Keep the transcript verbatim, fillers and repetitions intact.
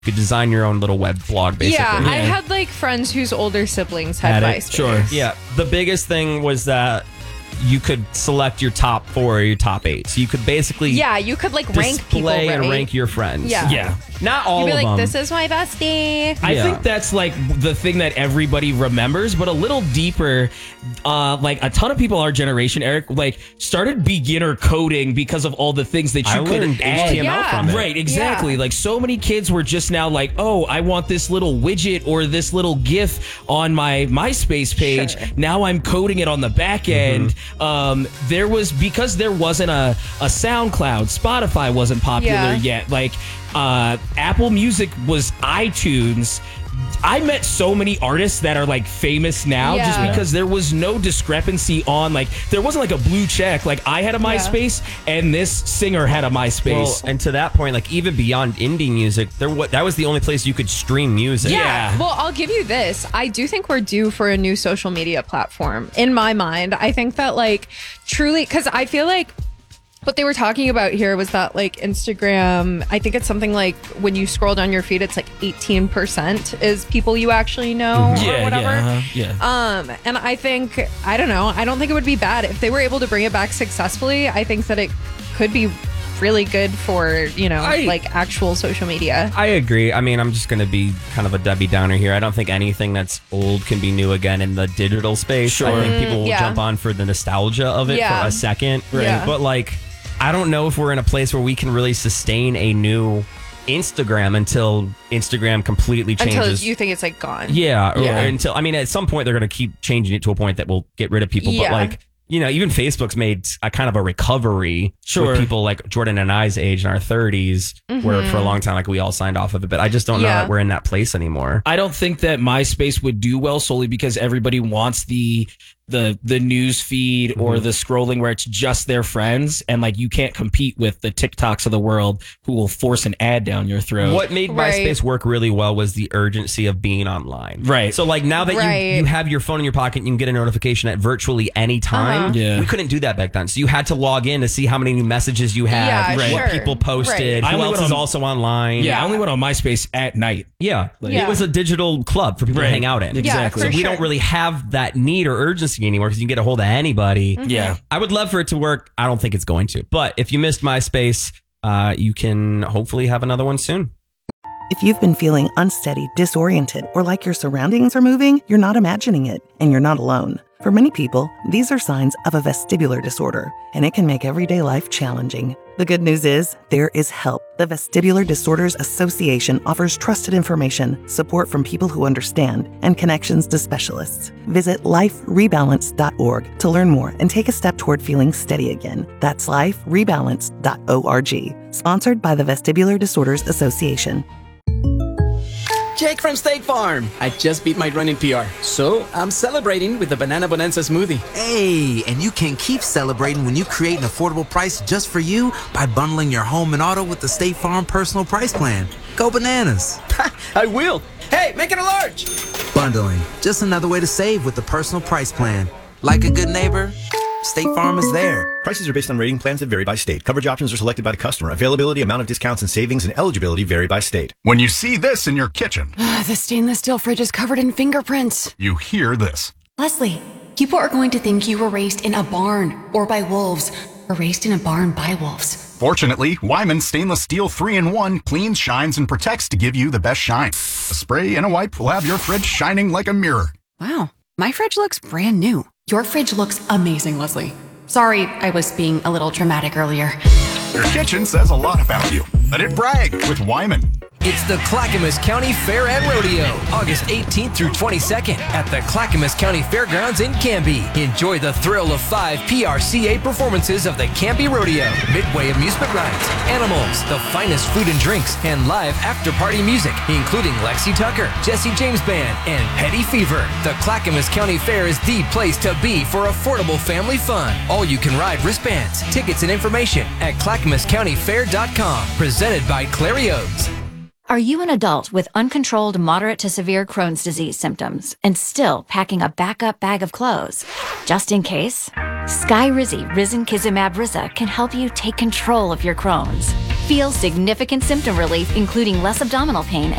You could design your own little web blog, basically. Yeah, yeah. I had like friends whose older siblings had, had MySpace. Sure. Yeah, the biggest thing was that you could select your top four or your top eight. So you could basically yeah, you could like rank people, display right? and rank your friends. Yeah. Yeah. Not all You'd be of like, them. this is my bestie. I Yeah. think that's like the thing that everybody remembers, but a little deeper. Uh, like a ton of people our generation, Eric, like started beginner coding because of all the things that you I could learned add. H T M L Yeah. from it. Right, exactly. Yeah. Like so many kids were just now like, oh, I want this little widget or this little GIF on my MySpace page. Sure. Now I'm coding it on the back end. Mm-hmm. Um, there was because there wasn't a, a SoundCloud, Spotify wasn't popular Yeah. yet. Like uh, Apple Music was iTunes. I met so many artists that are like famous now just Yeah. because there was no discrepancy on like there wasn't like a blue check. Like I had a MySpace and this singer had a MySpace. Well, and to that point, like even beyond indie music, there wa- that was the only place you could stream music. Yeah. Yeah. Well, I'll give you this. I do think we're due for a new social media platform. In my mind, I think that like truly, because I feel like what they were talking about here was that like Instagram, I think it's something like when you scroll down your feed, it's like eighteen percent is people you actually know yeah, or whatever. yeah, uh-huh, yeah. Um, and I think, I don't know, I don't think it would be bad if they were able to bring it back successfully. I think that it could be really good for, you know, I- like actual social media. I agree. I mean, I'm just going to be kind of a Debbie Downer here. I don't think anything that's old can be new again in the digital space. Sure. I think people will yeah. jump on for the nostalgia of it Yeah. for a second. Right. Yeah. But like, I don't know if we're in a place where we can really sustain a new Instagram until Instagram completely changes. Until you think it's like gone. Yeah, or Yeah. until I mean, at some point they're going to keep changing it to a point that will get rid of people. Yeah. But like, you know, even Facebook's made a kind of a recovery Sure. with people like Jordan and I's age in our thirties, where for a long time like we all signed off of it. But I just don't know Yeah. that we're in that place anymore. I don't think that MySpace would do well solely because everybody wants the the the news feed or Mm-hmm. the scrolling where it's just their friends, and like you can't compete with the TikToks of the world who will force an ad down your throat. What made Right. MySpace work really well was the urgency of being online. Right. So like now that Right. you, you have your phone in your pocket, you can get a notification at virtually any time. Uh-huh. Yeah. We couldn't do that back then. So you had to log in to see how many new messages you had, Yeah, what sure. people posted, Right. I who only else went is on- also online. Yeah, I only went on MySpace at night. Yeah. Yeah. It was a digital club for people Right. to hang out in. Exactly. Yeah, So for we sure. don't really have that need or urgency anymore because you can get a hold of anybody. Yeah. I would love for it to work. I don't think it's going to. But if you missed MySpace, uh, you can hopefully have another one soon. If you've been feeling unsteady, disoriented, or like your surroundings are moving, you're not imagining it, and you're not alone. For many people, these are signs of a vestibular disorder, and it can make everyday life challenging. The good news is, there is help. The Vestibular Disorders Association offers trusted information, support from people who understand, and connections to specialists. Visit life rebalance dot org to learn more and take a step toward feeling steady again. That's life rebalance dot org. Sponsored by the Vestibular Disorders Association. Jake from State Farm. I just beat my running P R, so I'm celebrating with the Banana Bonanza smoothie. Hey, and you can keep celebrating when you create an affordable price just for you by bundling your home and auto with the State Farm Personal Price Plan. Go bananas. I will. Hey, make it a large. Bundling, just another way to save with the Personal Price Plan. Like a good neighbor, State Farm is there. Prices are based on rating plans that vary by state. Coverage options are selected by the customer. Availability, amount of discounts and savings, and eligibility vary by state. When you see this in your kitchen, The stainless steel fridge is covered in fingerprints. you hear this. Leslie, people are going to think you were raised in a barn or by wolves or raised in a barn by wolves. Fortunately, Wyman Stainless Steel three in one cleans, shines, and protects to give you the best shine. A spray and a wipe will have your fridge shining like a mirror. Wow, my fridge looks brand new. Your fridge looks amazing, Leslie. Sorry, I was being a little dramatic earlier. Your kitchen says a lot about you. Let it brag with Wyman. It's the Clackamas County Fair and Rodeo, August eighteenth through twenty-second at the Clackamas County Fairgrounds in Canby. Enjoy the thrill of five P R C A performances of the Canby Rodeo, Midway amusement rides, animals, the finest food and drinks, and live after-party music, including Lexi Tucker, Jesse James Band, and Petty Fever. The Clackamas County Fair is the place to be for affordable family fun. All you can ride wristbands, tickets, and information at clackamas county fair dot com. Presented by Clarios. Are you an adult with uncontrolled moderate to severe Crohn's disease symptoms and still packing a backup bag of clothes? Just in case, Skyrizi Risankizumab Riza can help you take control of your Crohn's. Feel significant symptom relief, including less abdominal pain